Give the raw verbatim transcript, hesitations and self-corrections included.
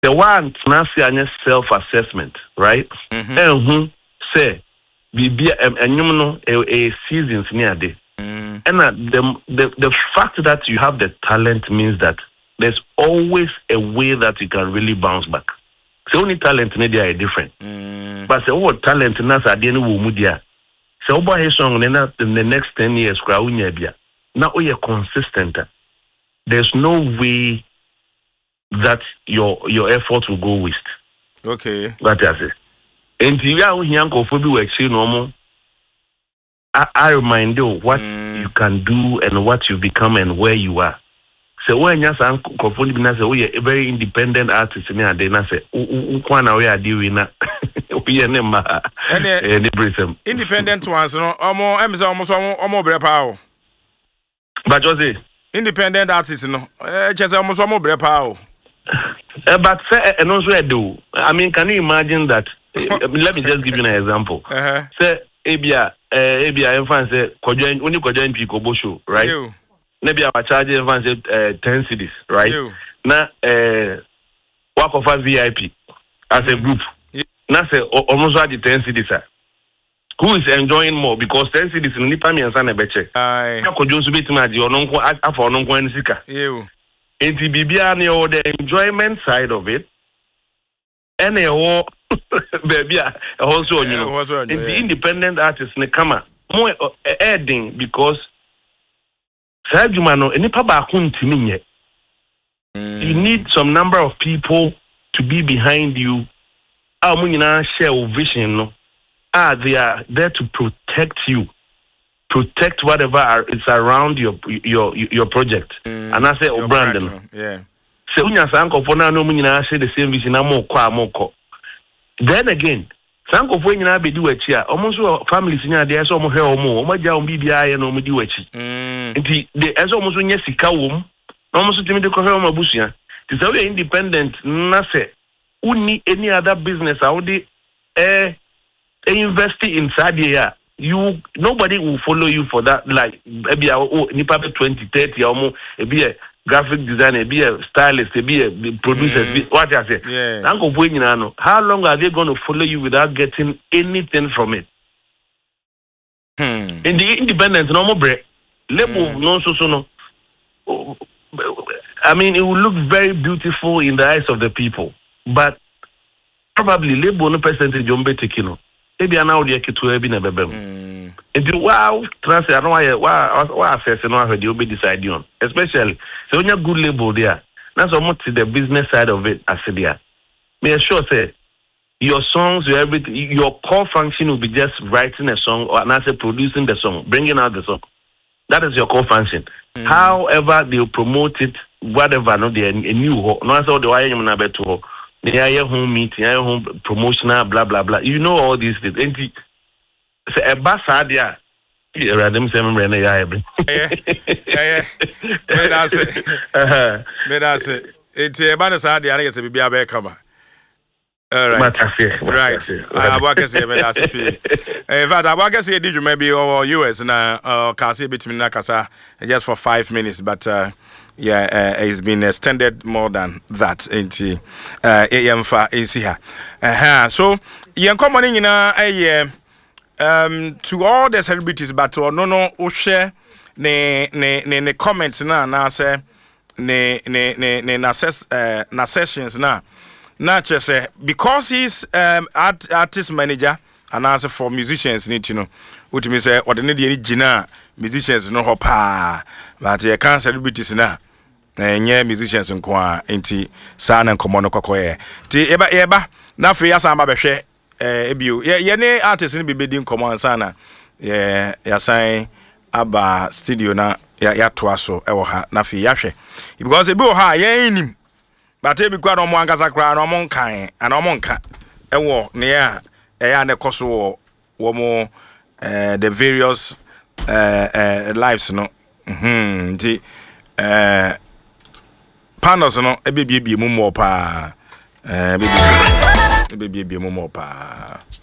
The one na self assessment, right? Mhm. And who say be and you know a seasons near day. Mm. And uh, the, the the fact that you have the talent means that there's always a way that you can really bounce back. So only talent maybe are different. Mm. But the what talent nas at the end of media. So over his song in the next ten years, now we are consistent. There's no way that your your effort will go waste. Okay. That is it. And if you are here, we actually normal. I, I remind you what Mm. you can do and what you become and where you are. So when you say we are a very independent artist, and then I say, "Ukwana we are doing na we are nema any Britain Independent ones, no. Omo, em say omo so omo bre pa o. But just say, Independent artists, no. Eh, just omo so omo bre pa o. uh, but say, and also I do. I mean, can you imagine that? Uh, let me just give you an example. Uh-huh. Say, Abia, uh, Abia, everyone say, "Kojoin, only kojoin people bosho," right? You. Maybe our charge everyone say uh, ten cities, right? You. Now, uh, work of a V I P as a group. Yeah. Now say almost at the ten cities. Who is enjoying more because ten cities in Nipa mi ansa na beche. Aye. Na kojo nso betima adi ononko afọ ononko ensika. You. Enti bibia na o the enjoyment side of it. And e wo baby a ho so onyu no. The independent artists ne kama mo adding because Sajuma no enipa ba ko ntimi nye. You need some number of people to be behind you. Ah mo nyina share vision no. Ah, they are there to protect you, protect whatever are, is around your your your project. Mm, and I say, oh, Brandon, brand, yeah. So when you say uncle for now, no meaning I say the same vision. I'm more qua more. Then again, uncle for you now be do a chair. Almost all families in there, so more hair more. My job be be I no me do a chi. The the as almost when you see kawum, almost to me the coffee on my bush. It's very independent. Nase, who need any other business? How they eh. Investing inside here, you nobody will follow you for that. Like maybe oh, nipa twenty, thirty, or more. Be a graphic designer, be a stylist, be a producer. Mm. Be, what I say, yeah. How long are they going to follow you without getting anything from it? Hmm. In the independent, no more break. Label, no so so no. I mean, it will look very beautiful in the eyes of the people, but probably label no percentage on betekino. Maybe I now the kitu ebi na bebem. And wow, transfer I don't why why why access no have the obe decide on. Especially so when you good label there. That's almost the business side of it as there. May sure say your songs, your everything, your core function will be just writing a song or not say producing the song, bringing out the song. That is your core function. Mm. However, they'll promote it, whatever, no, they a new no answer the why you na beto. They are home meeting, home promotional, blah blah blah. You know all these things. And say a bus idea. Yeah, them say me na ya ebe. Yeah, yeah. Me da say. Uh-huh. Me da say. It's a bus idea. I guess be be abe kama. All right. Right. Ah, what say me da say. In fact, I want to say did you maybe over U S na uh kasi between na kasa just for five minutes, but uh yeah, uh, it's been extended more than that into uh A M for here. Uh-huh. So yen come morning in a um to all the celebrities, but no no o share ne ne ne ne comments na na say ne ne ne ne na ses uh na sessions na na say because he's um art, artist manager and also for musicians need to know what me say or the need gina musicians no hopa but you can't celebrities na enye musicians nko a enti sa na nkomo no kokoye ti eba eba na fe ya samba behwe eh ebio ye ne artist ni bibedi nkomo ansa na ye ya san aba studio na ya ya to aso e wo ha na fe ya hwe because ebi wo ha ye nim but ebi kwa no mo angasa kra no mo nkan ana mo nka e wo ne ya e ya ne koso wo wo mo eh the various eh eh lives no mhm di eh panels no ebebie bie mu mo pa eh ebebie ebebie bie mu mo pa